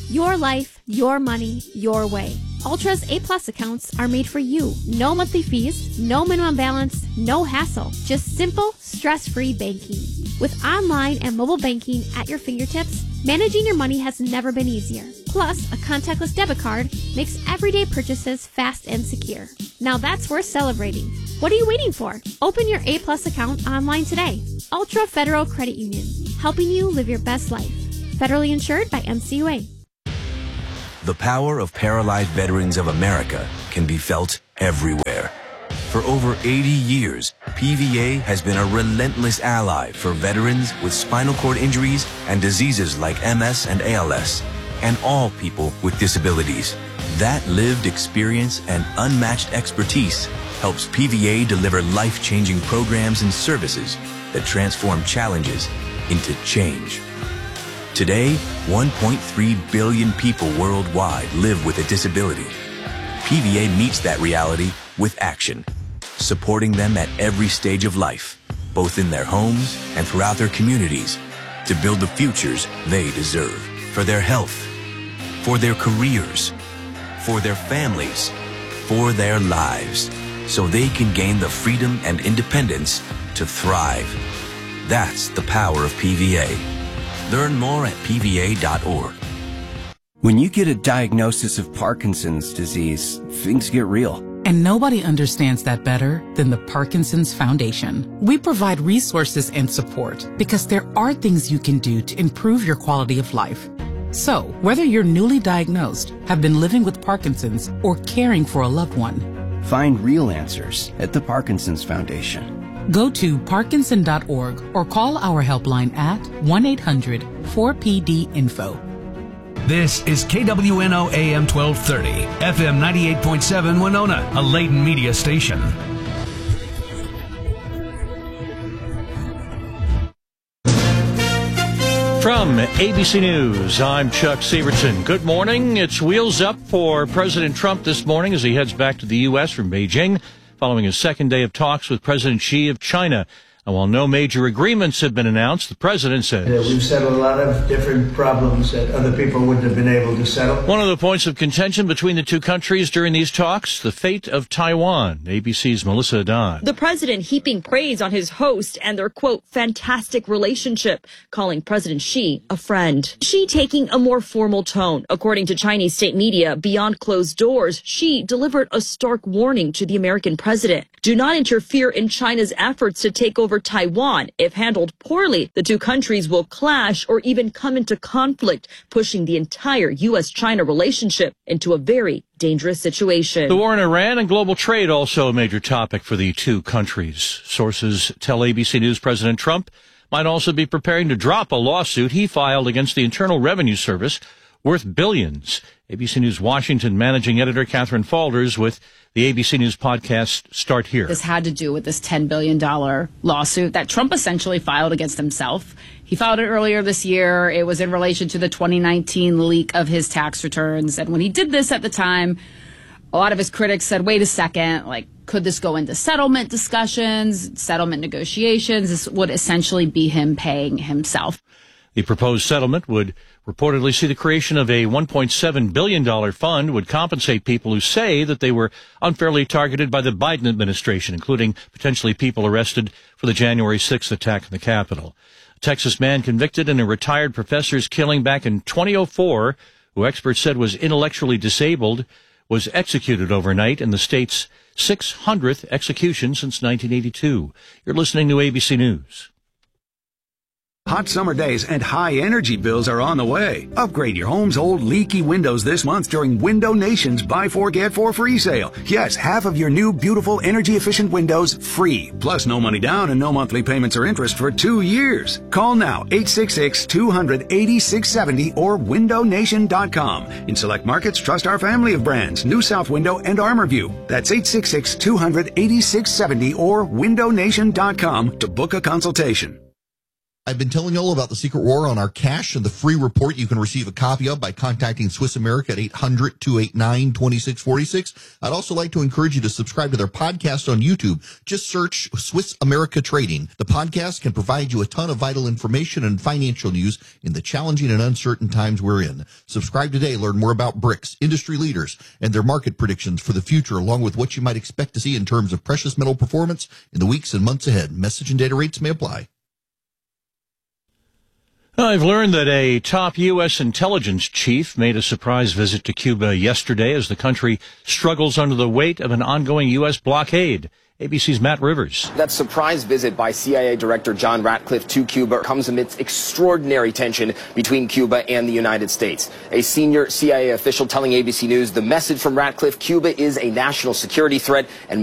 Your life, your money, your way. Ultra's A-Plus accounts are made for you. No monthly fees, no minimum balance, no hassle. Just simple, stress-free banking. With online and mobile banking at your fingertips, managing your money has never been easier. Plus, a contactless debit card makes everyday purchases fast and secure. Now that's worth celebrating. What are you waiting for? Open your A-Plus account online today. Ultra Federal Credit Union, helping you live your best life. Federally insured by NCUA. The power of paralyzed veterans of America can be felt everywhere. For over 80 years, PVA has been a relentless ally for veterans with spinal cord injuries and diseases like MS and ALS, and all people with disabilities. That lived experience and unmatched expertise helps PVA deliver life-changing programs and services that transform challenges into change. Today, 1.3 billion people worldwide live with a disability. PVA meets that reality with action, supporting them at every stage of life, both in their homes and throughout their communities, to build the futures they deserve for their health, for their careers, for their families, for their lives, so they can gain the freedom and independence to thrive. That's the power of PVA. Learn more at PVA.org. When you get a diagnosis of Parkinson's disease, things get real. And nobody understands that better than the Parkinson's Foundation. We provide resources and support because there are things you can do to improve your quality of life. So, whether you're newly diagnosed, have been living with Parkinson's, or caring for a loved one, find real answers at the Parkinson's Foundation. Go to parkinson.org or call our helpline at 1-800-4PD-INFO. This is KWNO AM 1230, FM 98.7 Winona, a Layton media station. From ABC News, I'm Chuck Severson. Good morning. It's wheels up for President Trump this morning as he heads back to the U.S. from Beijing, following his second day of talks with President Xi of China. And while no major agreements have been announced, the president says we've settled a lot of different problems that other people wouldn't have been able to settle. One of the points of contention between the two countries during these talks, the fate of Taiwan. ABC's Melissa Dodd. The president heaping praise on his host and their, quote, fantastic relationship, calling President Xi a friend. Xi taking a more formal tone. According to Chinese state media, beyond closed doors, Xi delivered a stark warning to the American president. Do not interfere in China's efforts to take over Taiwan. If handled poorly, the two countries will clash or even come into conflict, pushing the entire U.S.-China relationship into a very dangerous situation. The war in Iran and global trade also a major topic for the two countries. Sources tell ABC News President Trump might also be preparing to drop a lawsuit he filed against the Internal Revenue Service worth billions. ABC News Washington managing editor Catherine Falders with the ABC News podcast Start Here. This had to do with this $10 billion lawsuit that Trump essentially filed against himself. He filed it earlier this year. It was in relation to the 2019 leak of his tax returns. And when he did this at the time, a lot of his critics said, wait a second, could this go into settlement discussions, settlement negotiations? This would essentially be him paying himself. The proposed settlement would reportedly see the creation of a $1.7 billion fund, would compensate people who say that they were unfairly targeted by the Biden administration, including potentially people arrested for the January 6th attack on the Capitol. A Texas man convicted in a retired professor's killing back in 2004, who experts said was intellectually disabled, was executed overnight in the state's 600th execution since 1982. You're listening to ABC News. Hot summer days and high energy bills are on the way. Upgrade your home's old leaky windows this month during Window Nation's Buy 4 Get 4 free sale. Yes, half of your new beautiful energy efficient windows free. Plus no money down and no monthly payments or interest for 2 years. Call now 866-200-8670 or windownation.com. In select markets, trust our family of brands, New South Window and ArmorView. That's 866-200-8670 or windownation.com to book a consultation. I've been telling you all about the secret war on our cash and the free report you can receive a copy of by contacting Swiss America at 800-289-2646. I'd also like to encourage you to subscribe to their podcast on YouTube. Just search Swiss America Trading. The podcast can provide you a ton of vital information and financial news in the challenging and uncertain times we're in. Subscribe today. Learn more about BRICS, industry leaders, and their market predictions for the future, along with what you might expect to see in terms of precious metal performance in the weeks and months ahead. Message and data rates may apply. I've learned that a top U.S. intelligence chief made a surprise visit to Cuba yesterday as the country struggles under the weight of an ongoing U.S. blockade. ABC's Matt Rivers. That surprise visit by CIA Director John Ratcliffe to Cuba comes amidst extraordinary tension between Cuba and the United States. A senior CIA official telling ABC News the message from Ratcliffe, Cuba is a national security threat and